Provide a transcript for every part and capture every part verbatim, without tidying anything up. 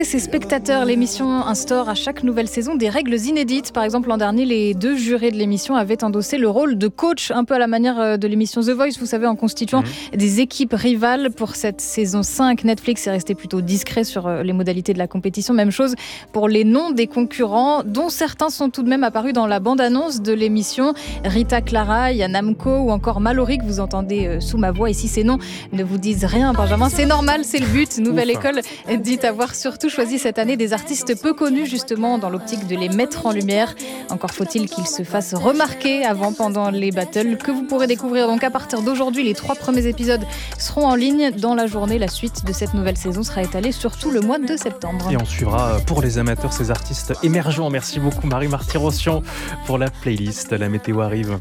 Ces spectateurs, l'émission instaure à chaque nouvelle saison des règles inédites. Par exemple, l'an dernier, les deux jurés de l'émission avaient endossé le rôle de coach, un peu à la manière de l'émission The Voice, vous savez, en constituant mmh. des équipes rivales. Pour cette saison cinq, Netflix est resté plutôt discret sur les modalités de la compétition. Même chose pour les noms des concurrents, dont certains sont tout de même apparus dans la bande-annonce de l'émission. Rita Clara, Yann Amco ou encore Mallory, que vous entendez sous ma voix. Et si ces noms ne vous disent rien, Benjamin, c'est normal, c'est le but. Nouvelle Ouf. École dit avoir surtout choisi cette année des artistes peu connus, justement dans l'optique de les mettre en lumière. Encore faut-il qu'ils se fassent remarquer avant, pendant les battles, que vous pourrez découvrir donc à partir d'aujourd'hui. Les trois premiers épisodes seront en ligne dans la journée. La suite de cette nouvelle saison sera étalée sur tout le mois de septembre. Et on suivra pour les amateurs ces artistes émergents. Merci beaucoup Marie Marty-Rossian pour la playlist. La météo arrive.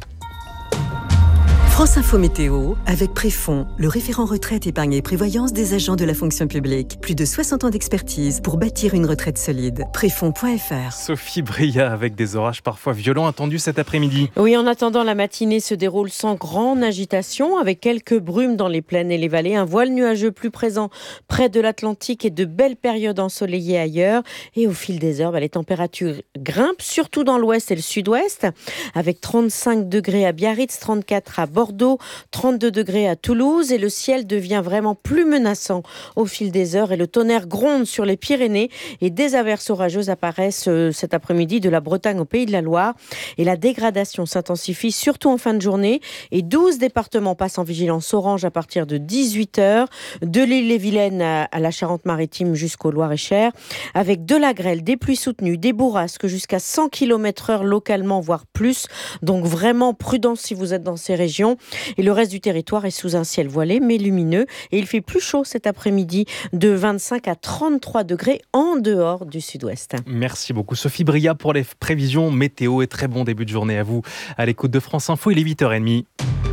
France Info Météo, avec Préfond, le référent retraite, épargne et prévoyance des agents de la fonction publique. Plus de soixante ans d'expertise pour bâtir une retraite solide. Préfond point f r. Sophie Bria, avec des orages parfois violents attendus cet après-midi. Oui, en attendant, la matinée se déroule sans grande agitation, avec quelques brumes dans les plaines et les vallées, un voile nuageux plus présent près de l'Atlantique et de belles périodes ensoleillées ailleurs. Et au fil des heures, bah, les températures grimpent, surtout dans l'ouest et le sud-ouest, avec trente-cinq degrés à Biarritz, trente-quatre à Bordeaux, trente-deux degrés à Toulouse, et le ciel devient vraiment plus menaçant au fil des heures et le tonnerre gronde sur les Pyrénées et des averses orageuses apparaissent euh, cet après-midi de la Bretagne au Pays de la Loire, et la dégradation s'intensifie surtout en fin de journée et douze départements passent en vigilance orange à partir de dix-huit heures, de l'Île-et-Vilaine à, à la Charente-Maritime jusqu'au Loir-et-Cher, avec de la grêle, des pluies soutenues, des bourrasques jusqu'à cent kilomètres heure localement, voire plus, donc vraiment prudence si vous êtes dans ces régions. Et le reste du territoire est sous un ciel voilé mais lumineux, et il fait plus chaud cet après-midi, de vingt-cinq à trente-trois degrés en dehors du sud-ouest. Merci beaucoup Sophie Bria pour les prévisions météo, et très bon début de journée à vous à l'écoute de France Info. Il est huit heures trente.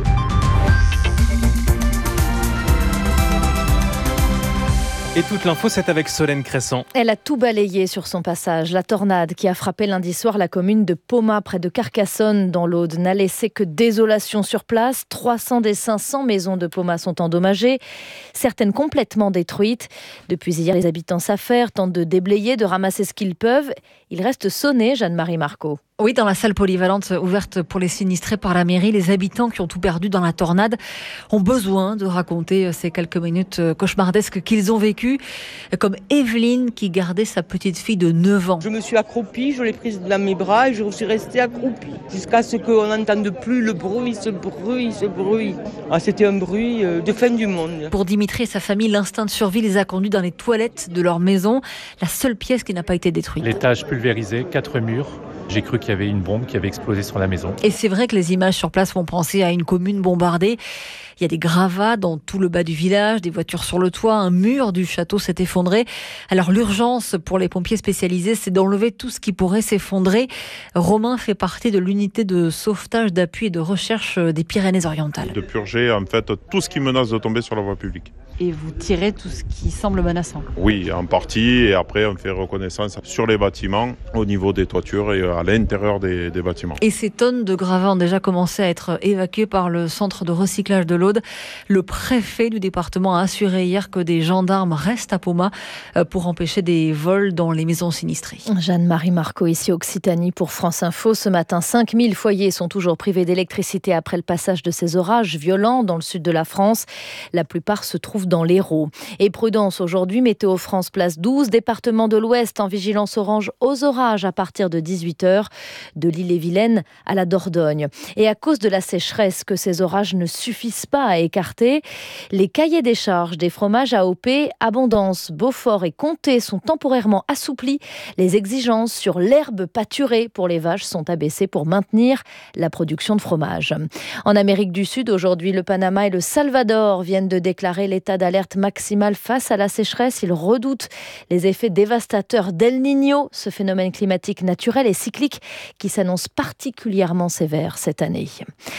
Et toute l'info, c'est avec Solène Crescent. Elle a tout balayé sur son passage. La tornade qui a frappé lundi soir la commune de Pomat, près de Carcassonne, dans l'Aude, n'a laissé que désolation sur place. trois cents des cinq cents maisons de Pomat sont endommagées, certaines complètement détruites. Depuis hier, les habitants s'affairent, tentent de déblayer, de ramasser ce qu'ils peuvent. Ils restent sonnés, Jeanne-Marie Marco. Oui, dans la salle polyvalente ouverte pour les sinistrés par la mairie, les habitants qui ont tout perdu dans la tornade ont besoin de raconter ces quelques minutes cauchemardesques qu'ils ont vécues, comme Evelyne qui gardait sa petite fille de neuf ans. Je me suis accroupie, je l'ai prise dans mes bras et je suis restée accroupie jusqu'à ce qu'on n'entende plus le bruit, ce bruit, ce bruit. Ah, c'était un bruit de fin du monde. Pour Dimitri et sa famille, l'instinct de survie les a conduits dans les toilettes de leur maison, la seule pièce qui n'a pas été détruite. L'étage pulvérisé, quatre murs. J'ai cru qu'il y avait une bombe qui avait explosé sur la maison. Et c'est vrai que les images sur place font penser à une commune bombardée. Il y a des gravats dans tout le bas du village, des voitures sur le toit, un mur du château s'est effondré. Alors l'urgence pour les pompiers spécialisés, c'est d'enlever tout ce qui pourrait s'effondrer. Romain fait partie de l'unité de sauvetage, d'appui et de recherche des Pyrénées-Orientales. De purger en fait tout ce qui menace de tomber sur la voie publique. Et vous tirez tout ce qui semble menaçant? Oui, en partie, et après on fait reconnaissance sur les bâtiments, au niveau des toitures et à l'intérieur des, des bâtiments. Et ces tonnes de gravats ont déjà commencé à être évacuées par le centre de recyclage de l'Aude. Le préfet du département a assuré hier que des gendarmes restent à Pomat pour empêcher des vols dans les maisons sinistrées. Jeanne-Marie Marco, ici Occitanie pour France Info. Ce matin, cinq mille foyers sont toujours privés d'électricité après le passage de ces orages violents dans le sud de la France. La plupart se trouvent dans l'Hérault. Et prudence aujourd'hui, Météo France place douze départements de l'Ouest en vigilance orange aux orages à partir de dix-huit heures, de l'Île-et-Vilaine à la Dordogne. Et à cause de la sécheresse que ces orages ne suffisent pas à écarter, les cahiers des charges des fromages A O P, Abondance, Beaufort et Comté sont temporairement assouplis. Les exigences sur l'herbe pâturée pour les vaches sont abaissées pour maintenir la production de fromage. En Amérique du Sud, aujourd'hui, le Panama et le Salvador viennent de déclarer l'état d'alerte maximale face à la sécheresse. Ils redoutent les effets dévastateurs d'El Niño, ce phénomène climatique naturel et cyclique qui s'annonce particulièrement sévère cette année.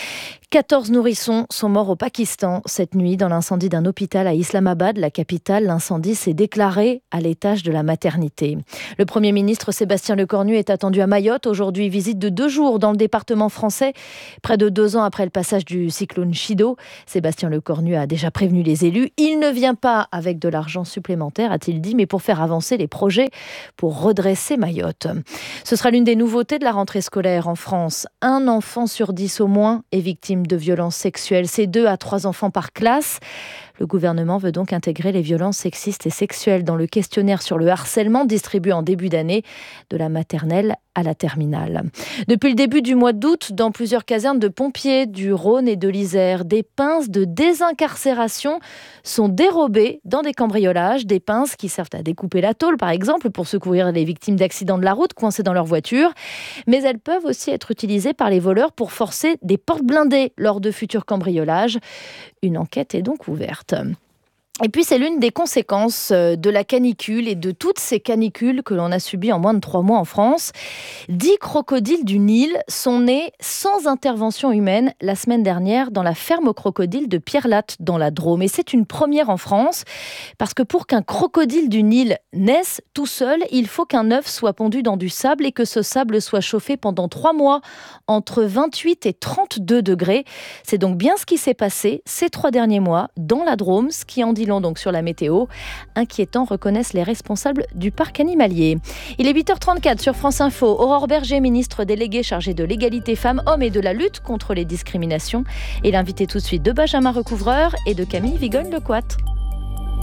quatorze nourrissons sont morts au Pakistan cette nuit dans l'incendie d'un hôpital à Islamabad, la capitale. L'incendie s'est déclaré à l'étage de la maternité. Le Premier ministre Sébastien Lecornu est attendu à Mayotte aujourd'hui. Visite de deux jours dans le département français, près de deux ans après le passage du cyclone Chido. Sébastien Lecornu a déjà prévenu les élus. Il ne vient pas avec de l'argent supplémentaire, a-t-il dit, mais pour faire avancer les projets pour redresser Mayotte. Ce sera l'une des nouveautés de la rentrée scolaire en France. Un enfant sur dix au moins est victime de violences sexuelles. C'est deux à trois enfants par classe. Le gouvernement veut donc intégrer les violences sexistes et sexuelles dans le questionnaire sur le harcèlement distribué en début d'année, de la maternelle à la terminale. Depuis le début du mois d'août, dans plusieurs casernes de pompiers du Rhône et de l'Isère, des pinces de désincarcération sont dérobées dans des cambriolages. Des pinces qui servent à découper la tôle, par exemple, pour secourir les victimes d'accidents de la route coincées dans leur voiture. Mais elles peuvent aussi être utilisées par les voleurs pour forcer des portes blindées lors de futurs cambriolages. Une enquête est donc ouverte. Et puis c'est l'une des conséquences de la canicule et de toutes ces canicules que l'on a subies en moins de trois mois en France. Dix crocodiles du Nil sont nés sans intervention humaine la semaine dernière dans la ferme aux crocodiles de Pierrelatte dans la Drôme. Et c'est une première en France parce que pour qu'un crocodile du Nil naisse tout seul, il faut qu'un œuf soit pondu dans du sable et que ce sable soit chauffé pendant trois mois entre vingt-huit et trente-deux degrés. C'est donc bien ce qui s'est passé ces trois derniers mois dans la Drôme, ce qui en dit donc sur la météo. Inquiétant, reconnaissent les responsables du parc animalier. Il est huit heures trente-quatre sur France Info. Aurore Berger, ministre déléguée chargée de l'égalité femmes-hommes et de la lutte contre les discriminations. Et l'invité tout de suite de Benjamin Recouvreur et de Camille Vigogne-Lecoître.